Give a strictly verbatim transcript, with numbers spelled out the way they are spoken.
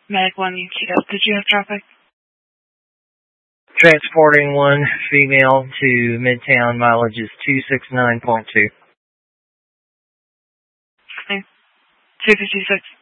Medic one U T F, did you have traffic? Transporting one female to Midtown, mileage is two sixty-nine point two. Okay. two fifty-six.